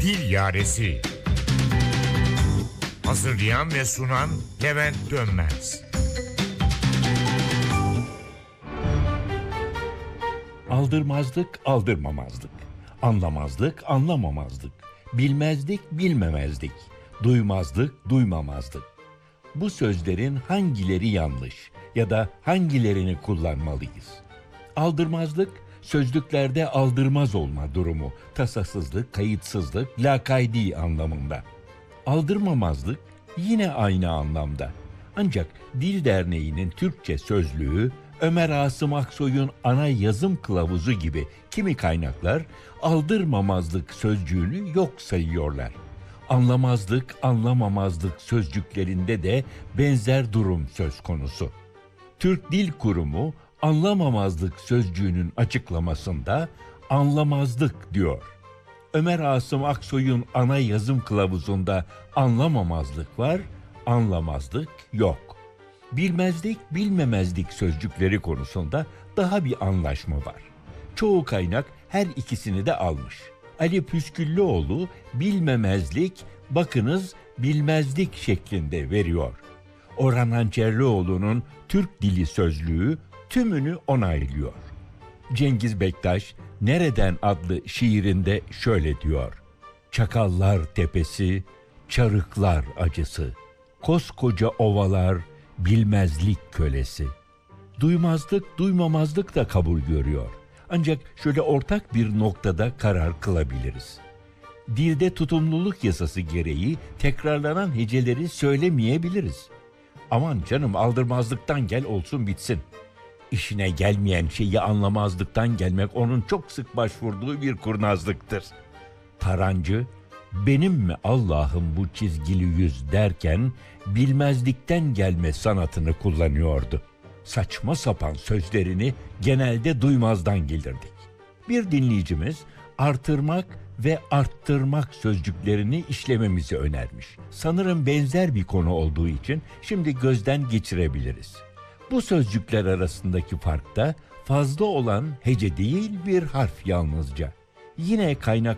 Dil Yaresi. Hazırlayan ve sunan Levent Dönmez. Aldırmazlık, aldırmamazlık. Anlamazlık, anlamamazlık. Bilmezlik, bilmemezlik. Duymazlık, duymamazlık. Bu sözlerin hangileri yanlış ya da hangilerini kullanmalıyız? Aldırmazlık, sözlüklerde aldırmaz olma durumu, tasasızlık, kayıtsızlık, lakaydi anlamında. Aldırmamazlık yine aynı anlamda. Ancak Dil Derneği'nin Türkçe sözlüğü, Ömer Asım Aksoy'un ana yazım kılavuzu gibi kimi kaynaklar aldırmamazlık sözcüğünü yok sayıyorlar. Anlamazlık, anlamamazlık sözcüklerinde de benzer durum söz konusu. Türk Dil Kurumu anlamamazlık sözcüğünün açıklamasında anlamazlık diyor. Ömer Asım Aksoy'un ana yazım kılavuzunda anlamamazlık var, anlamazlık yok. Bilmezlik, bilmemezlik sözcükleri konusunda daha bir anlaşma var. Çoğu kaynak her ikisini de almış. Ali Püsküllüoğlu bilmemezlik, bakınız bilmezlik şeklinde veriyor. Orhan Hançerlioğlu'nun Türk Dili Sözlüğü tümünü onaylıyor. Cengiz Bektaş Nereden adlı şiirinde şöyle diyor: Çakallar tepesi, çarıklar acısı, koskoca ovalar bilmezlik kölesi. Duymazlık, duymamazlık da kabul görüyor. Ancak şöyle ortak bir noktada karar kılabiliriz. Dilde tutumluluk yasası gereği tekrarlanan heceleri söylemeyebiliriz. Aman canım, aldırmazlıktan gel olsun bitsin. İşine gelmeyen şeyi anlamazlıktan gelmek onun çok sık başvurduğu bir kurnazlıktır. Tarancı, benim mi Allah'ım bu çizgili yüz derken bilmezlikten gelme sanatını kullanıyordu. Saçma sapan sözlerini genelde duymazdan gelirdik. Bir dinleyicimiz artırmak ve arttırmak sözcüklerini işlememizi önermiş. Sanırım benzer bir konu olduğu için şimdi gözden geçirebiliriz. Bu sözcükler arasındaki fark da fazla olan hece değil bir harf yalnızca. Yine kaynak